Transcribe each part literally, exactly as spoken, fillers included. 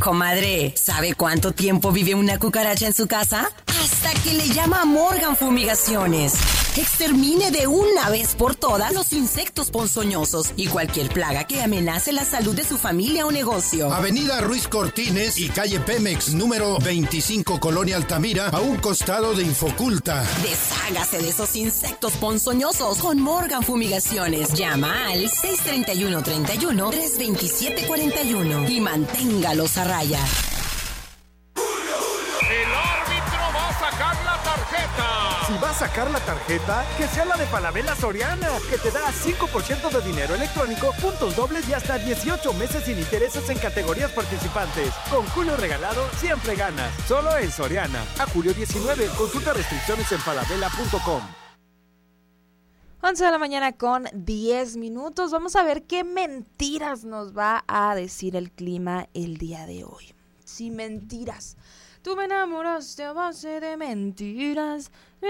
Comadre, ¿sabe cuánto tiempo vive una cucaracha en su casa? Hasta que le llama a Morgan Fumigaciones. Extermine de una vez por todas los insectos ponzoñosos y cualquier plaga que amenace la salud de su familia o negocio. Avenida Ruiz Cortines y calle Pemex, número veinticinco, Colonia Altamira, a un costado de Infoculta. Deshágase de esos insectos ponzoñosos con Morgan Fumigaciones. Llama al seis treinta y uno treinta y uno, tres veintisiete cuarenta y uno y manténgalos a raya. El árbitro va a sacar la tarjeta. Si va a sacar la tarjeta, que sea la de Falabella Soriana, que te da cinco por ciento de dinero electrónico, puntos dobles y hasta dieciocho meses sin intereses en categorías participantes. Con Julio regalado, siempre ganas. Solo en Soriana. A julio diecinueve, consulta restricciones en falabella punto com. once de la mañana con diez minutos. Vamos a ver qué mentiras nos va a decir el clima el día de hoy. Sí, mentiras. Tú me enamoraste a base de mentiras.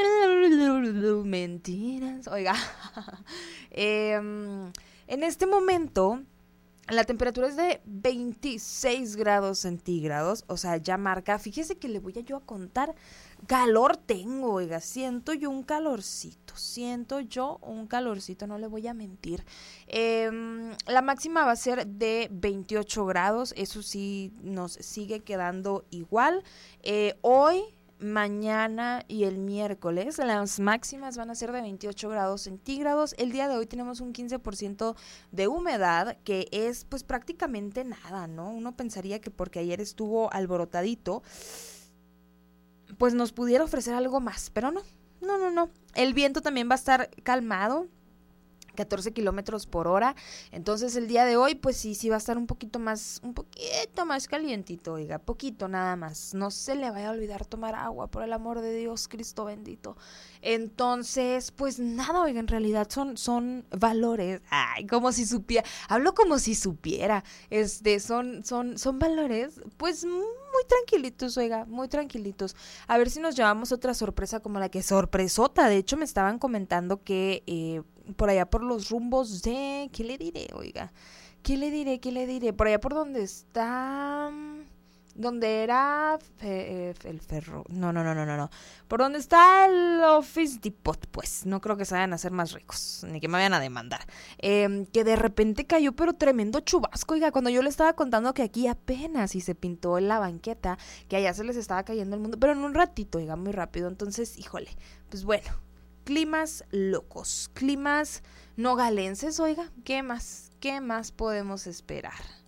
Mentiras. Oiga, eh, en este momento la temperatura es de veintiséis grados centígrados. O sea, ya marca. Fíjese que le voy a yo a contar. Calor tengo, oiga, siento yo un calorcito, siento yo un calorcito, no le voy a mentir. Eh, la máxima va a ser de veintiocho grados, eso sí nos sigue quedando igual. Eh, hoy, mañana y el miércoles las máximas van a ser de veintiocho grados centígrados. El día de hoy tenemos un quince por ciento de humedad, que es pues prácticamente nada, ¿no? Uno pensaría que porque ayer estuvo alborotadito, pues nos pudiera ofrecer algo más, pero no, no, no, no. El viento también va a estar calmado, catorce kilómetros por hora, entonces el día de hoy, pues sí, sí va a estar un poquito más, un poquito más calientito, oiga, poquito nada más. No se le vaya a olvidar tomar agua, por el amor de Dios, Cristo bendito. Entonces, pues nada, oiga, en realidad son, son valores, ay, como si supiera, hablo como si supiera, este, son, son, son valores, pues muy tranquilitos, oiga, muy tranquilitos. A ver si nos llevamos otra sorpresa como la que sorpresota. De hecho, me estaban comentando que eh, por allá por los rumbos de, ¿qué le diré, oiga? ¿Qué le diré, qué le diré? Por allá por donde está, donde era fe, el ferro, no, no, no, no, no, no, por donde está el Office Depot, pues, no creo que se vayan a hacer más ricos, ni que me vayan a demandar, eh, que de repente cayó, pero tremendo chubasco, oiga, cuando yo le estaba contando que aquí apenas y se pintó en la banqueta, que allá se les estaba cayendo el mundo, pero en un ratito, oiga, muy rápido. Entonces, híjole, pues bueno, climas locos, climas nogalenses, oiga, ¿qué más? ¿Qué más podemos esperar?